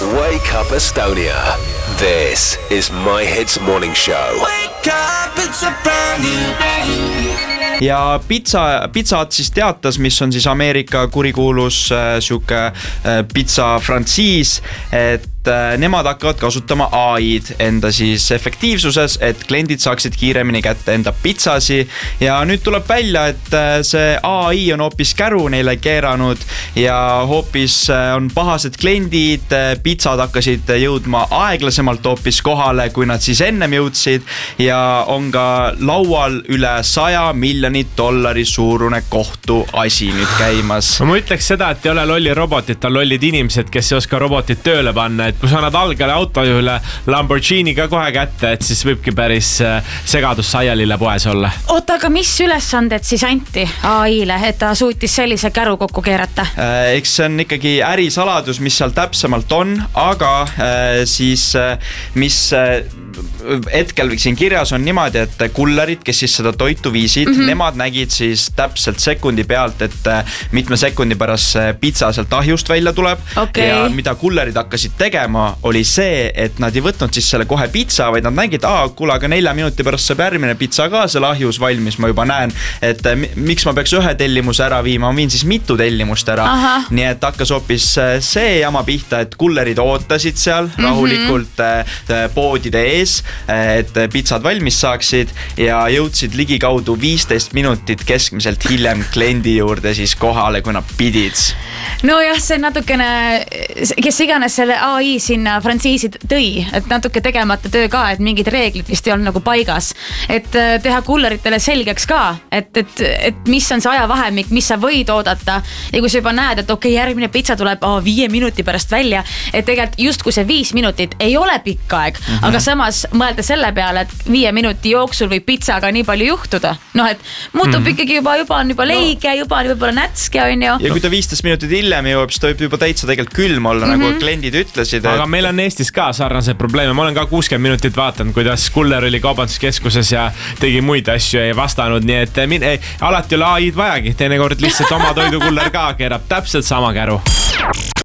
Wake up Estonia. This is My Hits Morning Show. Wake up, it's a brand new day. Ja Pizza Hut siis teatas, mis on siis Ameerika kurikuulus siuke pizza frantsiis, et nemad hakkavad kasutama AI-d enda siis efektiivsuses, et kliendid saaksid kiiremini kätte enda pizzasi. Ja nüüd tuleb välja, et see AI on hoopis käru neile keeranud ja hoopis on pahased kliendid. Pizzad hakkasid jõudma aeglasemalt hoopis kohale, kui nad siis ennem jõudsid, ja on ka laual üle $100 miljoni suurune kohtuasi nüüd käimas. Ma ütleks seda, et ei ole lolli robotit, on lollid inimesed, kes ei oska robotit tööle panna, et kui sa annad algale autojuhile Lamborghini ka kohe kätte, et siis võibki päris segadus saialile poes olla. Oota, aga mis ülesanded siis anti AI-le, et ta suutis sellise käru kokku keerata? Eks see on ikkagi ärisaladus, mis seal täpsemalt on, aga siis mis hetkel siin kirjas on niimoodi, et kullerid, kes siis seda toitu viisid, nemad nägid siis täpselt sekundi pealt, et mitme sekundi pärast pizza sealt ahjust välja tuleb. Ja mida kullerid hakkasid tegema, oli see, et nad ei võtnud siis selle kohe pizza, vaid nad nägid, kuule, aga 4 minuti pärast saab järgmine pizza ka selle ahjus valmis, ma juba näen, et miks ma peaks ühe tellimuse ära viima, ma viin siis mitu tellimust ära. Nii et hakkas hoopis see jama pihta, et kullerid ootasid seal rahulikult poodide ees, et pizzad valmis saaksid, ja jõudsid ligikaudu 15 minutit keskmiselt hiljem kliendi juurde siis kohale, kui nad pidid. No jah, see natukene, kes iganes selle AI sinna frantsiisi tõi, et natuke tegemata töö ka, et mingid reeglid vist ei olnud nagu paigas, et teha kulleritele selgeks ka, et mis on see ajavahemik, mis sa võid oodata, ja kui sa juba näed, et järgmine pizza tuleb 5 minuti pärast välja, et tegelikult just kui see 5 minutit ei ole pikk aeg, aga samas mõelda selle peale, et 5 minuti jooksul võib pizzaga nii palju juhtuda, et muutub ikkagi juba on juba leige, juba on võib-olla nätske, on ju. Ja kui ta 15 minutit hiljem jõuab, siis ta võib juba täitsa tegelikult külm olla, nagu kliendid ütlesid. Aga meil on Eestis ka sarnase probleeme. Ma olen ka 60 minutit vaatanud, kuidas kuller oli kaubanduskeskuses ja tegi muid asju ja ei vastanud, nii et alati ei ole AI-d vajagi. Teinekord lihtsalt oma toidukuller ka keerab täpselt sama käru.